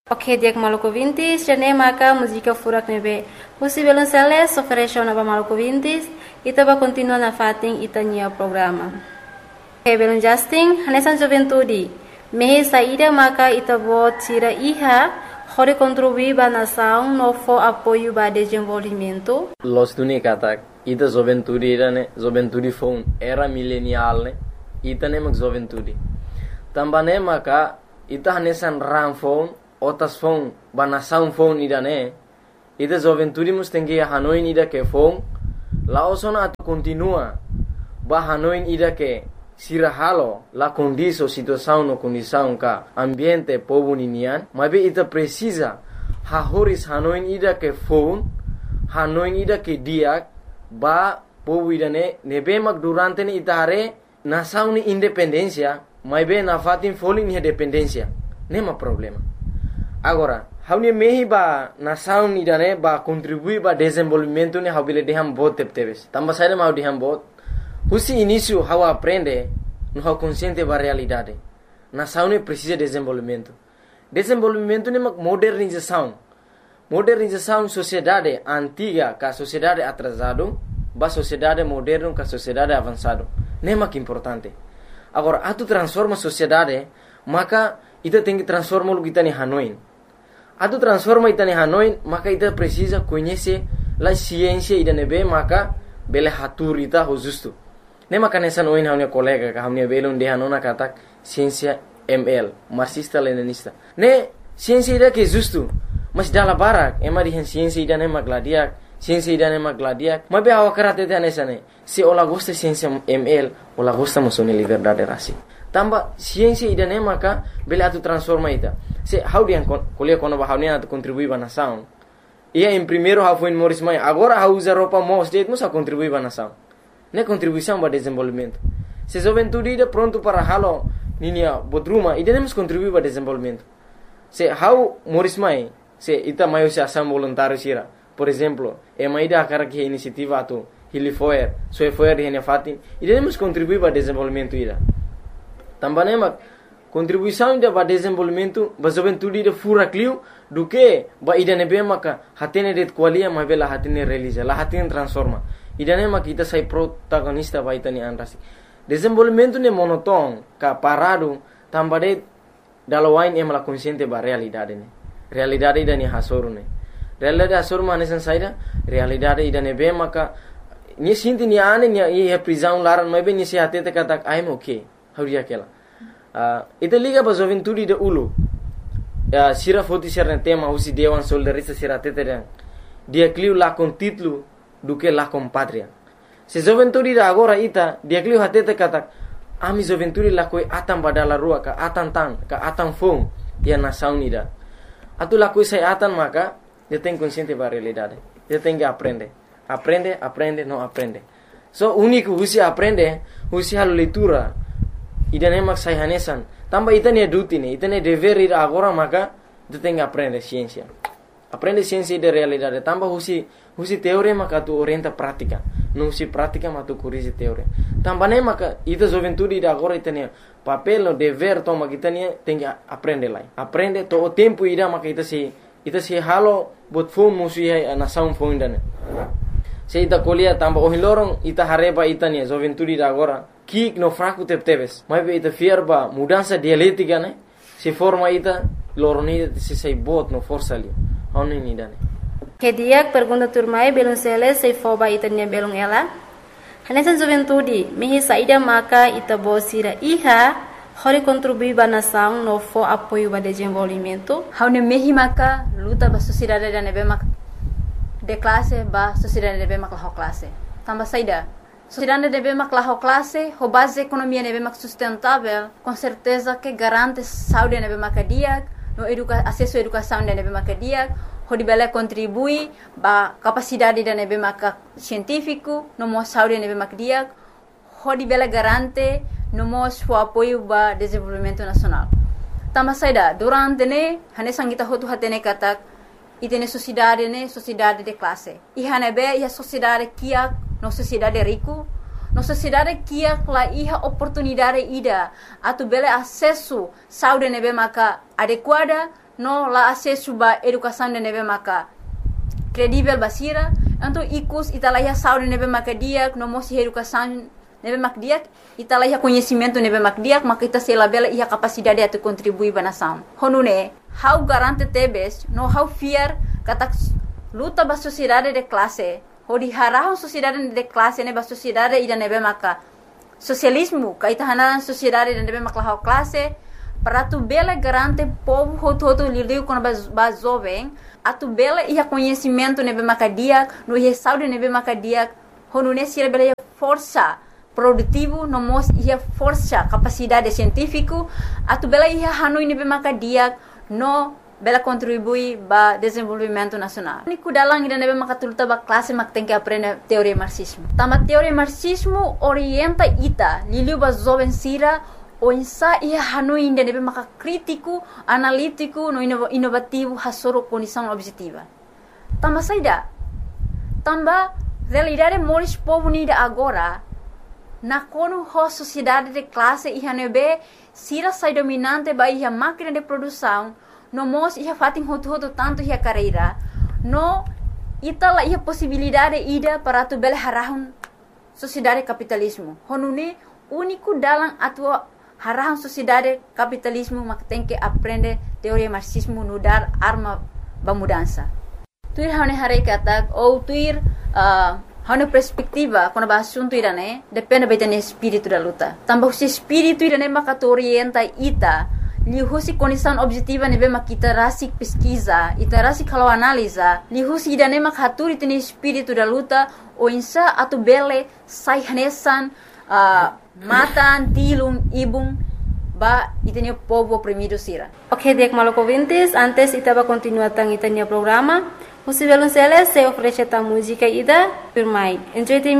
Ok, dia Maluku Vintis, jane maka música furak nebe. Husi belum seles oferece na Maluku Vintis, ita ba continua na fating ita nia programa. Ok, belum Justin, hanesan Juventudi. Mehe saída maka ita bo tira iha, hore contribuir ba nação no fo apoio ba desenvolvimento. Los tuni katak, ita Juventudi ne, Juventudi phone era milenial ne, ita ne mak Juventudi. Tambane maka ita hanesan ram phone Otas phone, banasaun phone ida ne. Ida Juventudi mustengi hanoin ida ke phone. Laosona atu continua. Ba hanoin ida ke sirahalo la condiso situação no condição ka ambiente povo ninian. Mabe ita precisa hahoris hanoin ida ke phone. Hanoin ida ke diak. Ba povo ida ne. Nebe mak durante ni ita hare nasaun ni independencia. Mabe na fatin falling ni dependencia. Nema problema. Agora, haunia mehi ba nação ni dane ba contribui ba desenvolvimento ni haubile deham bot tepteves. Tamba saída mau deham bot. Husi início hau aprende no hau consciente ba realidade. Nação ni precisa desenvolvimento. Desenvolvimento ni mak modernização. Modernização sociedade antiga ka sociedade atrasado ba sociedade moderno ka sociedade avançado. Nem mak importante. Agora, atu transforma sociedade, maka ita tem que transformar o que está em Hanoi. Atu transforma ita em Hanoi, maka ita precisa conhecer a ciência ida nebe, maka bele hatur ita ho justo. Ne maka nessa noin hamnia colega ka hamnia belon de hanona katak ciência ML, marxista leninista. Ne ciência ida que justo, mas dala barak, ema di ciência ida ne magladiak, ciência ida ne magladiak. Mabe awa karate te nessa ne. Se ola gosta ciência ML, ola gosta musone liberdade rasi. Tamba ciência ida ne maka bele atu transforma ita. Se how dia kuliah kono ba haunia atu contribui ba nação. Ia em primeiro how foi Morris Mai, agora how usa roupa mos det musa contribui ba nação. Ne contribuição ba desenvolvimento. Se juventude ida pronto para halo ninia bodruma ida nemos contribui ba desenvolvimento. Se how Morris Mai, se ita maio se ação voluntário sira. Por exemplo, e maida akara que iniciativa atu Hilifoer, Soefoer de fatin, ida nemos contribui ba desenvolvimento ida. Também mak contribuição ida ba desenvolvimento ba juventude ida fura clio do que ba ida nebe maka hatene det qualia ma bela hatene realiza la hatene transforma ida ne mak ita sai protagonista ba ita ni anrasi desenvolvimento ne monoton ka parado tambade dalawain em la consciente ba realidade ne realidade ida ni hasoru ne realidade hasoru mane san saida realidade ida nebe maka ni sinti ni ane ni e prisão laran ma be ni se hatete katak I'm okay hauria kela ita liga ba juventude de ulu sira foti serna tema usi dewan soldarista sira teteren dia cliu la con título do que la com patria se juventude da agora ita dia cliu hatete katak ami juventude la koi atam badala rua ka atan tan ka atan fom dia nação ida atu la koi sai atan maka dia tem consciente ba realidade dia tem que aprende não aprende so único usi aprende usi halo leitura ida ne mak sai hanesan tamba ita ne duty ne ita ne dever ida agora maka tu tem que aprender ciência de realidade tamba husi teoria maka tu orienta prática não husi prática mas tu corrige teoria tamba ne maka ita juventude ida agora ita ne papel no dever toma kita ne tem que aprender lá aprende to o tempo ida maka ita se halo bot phone musi hai nação phone dane se ita colia tamba o hilorong ita hareba ita ne juventude ida agora kik no fraco tepteves mas ita fierba mudança dialética né se forma ita loroni se sei bot no força ali oni ni dane Que dia pergunta turmai belum sele sei foba ita nia belum ela hanesan juventude mehi saída maka ita bosira iha hori contribui ba nação no fo apoio ba desenvolvimento haune mehi maka luta ba sociedade da nebe mak de classe ba sociedade nebe mak la classe tamba saída sociedade deve maklah classe, ho base economia deve mak sustentável, com certeza que garante saúde deve makadiak, no acesso à educação deve makadiak, ho dibele contribui ba capacidade deve mak científico, no mo saúde deve makadiak, ho dibele garante no mo o apoio ba desenvolvimento nacional. Tama saida durante ne hane sangita hotu hatene katak itene sociedade de classe. Ihane be ia sociedade kia no sociedade rico, no sociedade kia la iha oportunidade ida atu bele acesso saúde nebe maka adequada no la acesso ba educação de nebe maka credível basira, então icus italaya saúde nebe maka dia, no mosi educação nebe mak dia, italaya conhecimento nebe mak dia, maka ita sela bela ia capacidade de contribuir ba nação. Honune, how garante tebes, no how fear kata luta ba sociedade de classe, hodi harahon sociedade de classe ne ba sociedade ida nebe maka socialismo, kaita hanan sociedade de nebe maka how classe, para tu bela garante povo hoto lidiu com ba jovem, a tu bela ia conhecimento nebe maka dia, no ia saúde nebe maka dia, honune sira bela força produtivo, no mos ia força capacidade científico, a tu bela ia hanui nebe maka dia, no bela contribui ba desenvolvimento nacional. Niku dalang ida nebe maka tulta ba classe mak tem que aprender teoria marxismo. Tama teoria marxismo orienta ita, liliu ba jovem sira, o insa ia hanui ida nebe maka crítico, analítico, no inovativo, hasoro condição objetiva. Tama saida. Tamba realidade moris povo nida agora, na kono ho sociedade de classe ia nebe sira sai dominante ba ia máquina de produção, no mos ia fatin hoto tanto ia carreira, no itala ia possibilidade ida para tu bela harahun sociedade capitalismo. Honune único dalam atua harahun sociedade capitalismo mak tem que aprender teoria marxismo no dar arma ba mudança. Tuir hane hare kata ou tuir hane perspectiva quando ba assunto irane depende bem do espírito da luta. Tambah se espírito irane mak orienta ita lihusi condição objetiva nebe mak kita rasik pesquisa, ita rasik kalau analisa, lihusi idane mak haturi tene espírito da luta o insa atu bele sai hanesan matan tilung ibung ba itene povo oprimido sira. Ok, dek Maluco ouvintes, antes itaba continuar tang itania programa, o Violonceles se oferece a música ida, firmai.